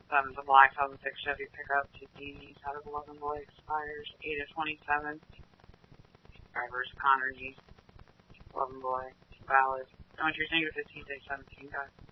The black 2006 Chevy pickup to D out of 11 Boy expires 8 of 27. Drivers Connor G. 11 Boy valid. Don't your single 15 day 17 guys.